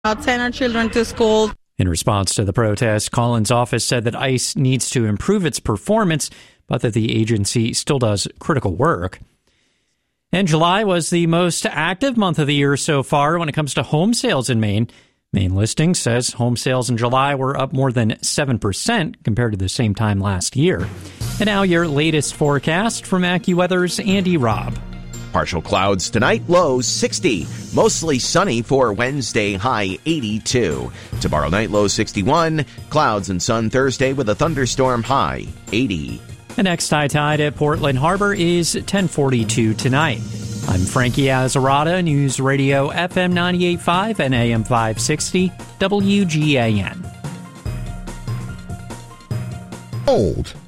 Send our children to school. In response to the protest, Collins' office said that ICE needs to improve its performance, but that the agency still does critical work. And July was the most active month of the year so far when it comes to home sales in Maine. Maine Listings says home sales in July were up more than 7% compared to the same time last year. And now your latest forecast from AccuWeather's Andy Robb. Partial clouds tonight, low 60. Mostly sunny for Wednesday, high 82. Tomorrow night, low 61. Clouds and sun Thursday with a thunderstorm, high 80. The next high tide at Portland Harbor is 10:42 tonight. I'm Frankie Azzarata, News Radio FM 98.5 and AM 560, WGAN. Old.